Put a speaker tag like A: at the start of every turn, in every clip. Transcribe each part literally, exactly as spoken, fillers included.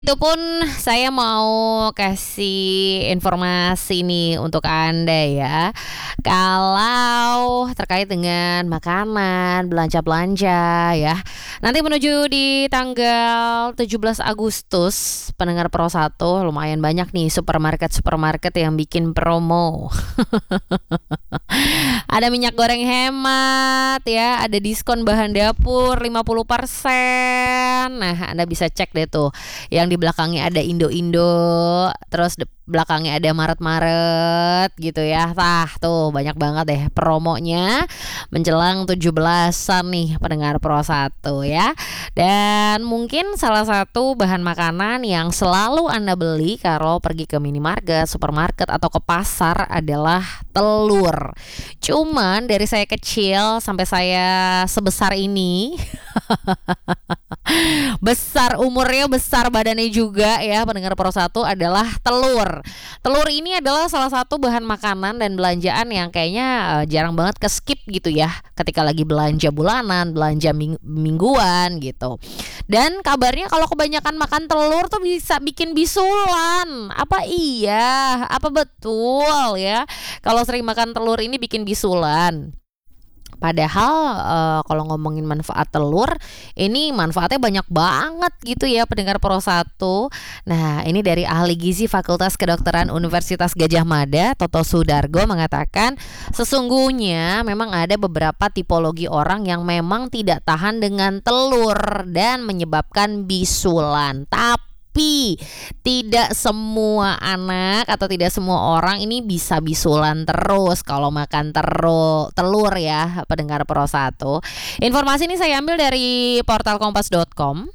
A: Itu pun saya mau kasih informasi nih untuk Anda ya. Kalau terkait dengan makanan, belanja-belanja ya. Nanti menuju di tanggal tujuh belas Agustus, pendengar Pro satu lumayan banyak nih supermarket-supermarket yang bikin promo. Ada minyak goreng hemat ya, ada diskon bahan dapur lima puluh persen. Nah, Anda bisa cek deh tuh. Yang di belakangnya ada Indo-Indo, terus de- belakangnya ada Maret-Maret gitu ya. Tah, tuh banyak banget deh promonya menjelang tujuh belasan nih pendengar Pro satu ya. Dan mungkin salah satu bahan makanan yang selalu Anda beli kalau pergi ke minimarket, supermarket atau ke pasar adalah telur. Cuman dari saya kecil sampai saya sebesar ini besar umurnya, besar badannya juga ya pendengar Pro satu adalah telur. Telur ini adalah salah satu bahan makanan dan belanjaan yang kayaknya uh, jarang banget ke skip gitu ya ketika lagi belanja bulanan, belanja ming- mingguan gitu. Dan kabarnya kalau kebanyakan makan telur tuh bisa bikin bisulan. Apa iya? Apa betul ya? Kalau sering makan telur ini bikin bisulan. Padahal uh, kalau ngomongin manfaat telur, ini manfaatnya banyak banget gitu ya pendengar Pro satu. Nah, ini dari ahli gizi Fakultas Kedokteran Universitas Gadjah Mada, Toto Sudargo mengatakan sesungguhnya memang ada beberapa tipologi orang yang memang tidak tahan dengan telur dan menyebabkan bisulan. Tapi Tapi tidak semua anak atau tidak semua orang ini bisa bisulan terus kalau makan teru, telur ya pendengar Pro satu. Informasi ini saya ambil dari portal kompas dot com.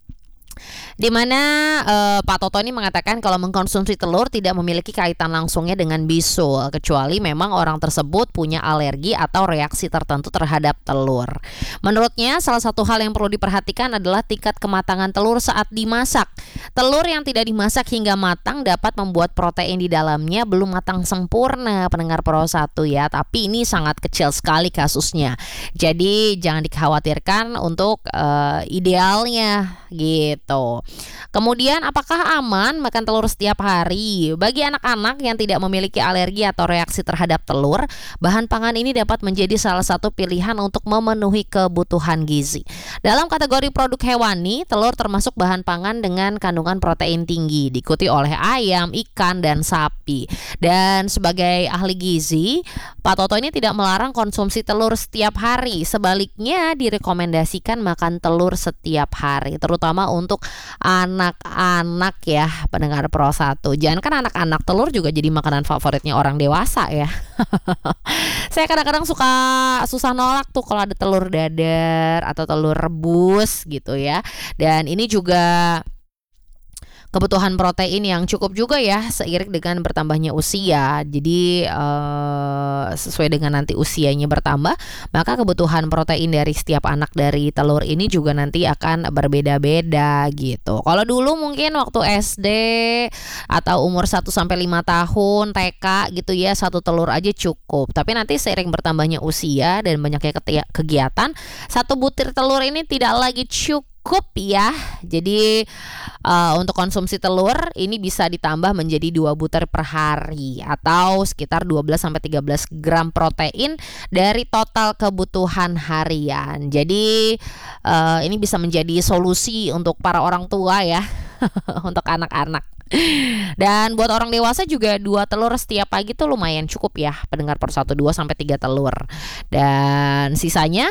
A: Di mana uh, Pak Toto ini mengatakan kalau mengkonsumsi telur tidak memiliki kaitan langsungnya dengan bisul, kecuali memang orang tersebut punya alergi atau reaksi tertentu terhadap telur. Menurutnya salah satu hal yang perlu diperhatikan adalah tingkat kematangan telur saat dimasak. Telur yang tidak dimasak hingga matang dapat membuat protein di dalamnya belum matang sempurna pendengar Pro satu ya, tapi ini sangat kecil sekali kasusnya. Jadi jangan dikhawatirkan untuk uh, idealnya gitu. Kemudian apakah aman makan telur setiap hari? Bagi anak-anak yang tidak memiliki alergi atau reaksi terhadap telur, bahan pangan ini dapat menjadi salah satu pilihan untuk memenuhi kebutuhan gizi. Dalam kategori produk hewani, telur termasuk bahan pangan dengan kandungan protein tinggi, diikuti oleh ayam, ikan, dan sapi. Dan sebagai ahli gizi, Pak Toto ini tidak melarang konsumsi telur setiap hari. Sebaliknya direkomendasikan makan telur setiap hari, terutama untuk anak-anak ya pendengar Pro satu. Jangan kan anak-anak, telur juga jadi makanan favoritnya orang dewasa ya. Saya kadang-kadang suka susah nolak tuh kalau ada telur dadar atau telur rebus gitu ya. Dan ini juga kebutuhan protein yang cukup juga ya seiring dengan bertambahnya usia. Jadi uh, sesuai dengan nanti usianya bertambah, maka kebutuhan protein dari setiap anak dari telur ini juga nanti akan berbeda-beda gitu. Kalau dulu mungkin waktu S D atau umur satu sampai lima tahun T K gitu ya, satu telur aja cukup. Tapi nanti seiring bertambahnya usia dan banyaknya kegiatan, satu butir telur ini tidak lagi cukup Cukup ya. Jadi uh, untuk konsumsi telur ini bisa ditambah menjadi dua butir per hari atau sekitar dua belas sampai tiga belas gram protein dari total kebutuhan harian. Jadi uh, ini bisa menjadi solusi untuk para orang tua ya. Untuk anak-anak. Dan buat orang dewasa juga dua telur setiap pagi tuh lumayan cukup ya pendengar Pro satu, dua sampai tiga telur. Dan sisanya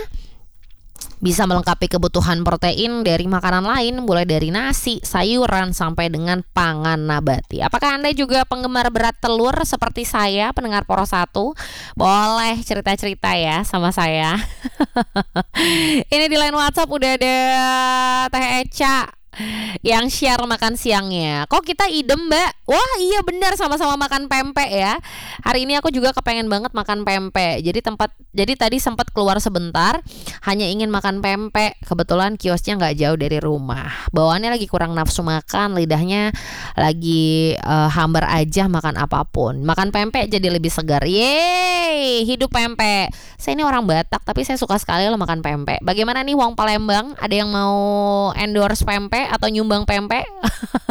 A: bisa melengkapi kebutuhan protein dari makanan lain, mulai dari nasi, sayuran, sampai dengan pangan nabati. Apakah Anda juga penggemar berat telur seperti saya, pendengar Pro satu? Boleh cerita-cerita ya sama saya. Ini di line WhatsApp udah ada Teh Eca yang share makan siangnya. Kok kita idem, Mbak? Wah iya benar, sama-sama makan pempek ya. Hari ini aku juga kepengen banget makan pempek. Jadi tempat jadi tadi sempat keluar sebentar, hanya ingin makan pempek. Kebetulan kiosnya nggak jauh dari rumah. Bawaannya lagi kurang nafsu makan, lidahnya lagi uh, hambar aja makan apapun. Makan pempek jadi lebih segar. Yeay, hidup pempek. Saya ini orang Batak tapi saya suka sekali loh makan pempek. Bagaimana nih Wong Palembang? Ada yang mau endorse pempek atau nyumbang pempek?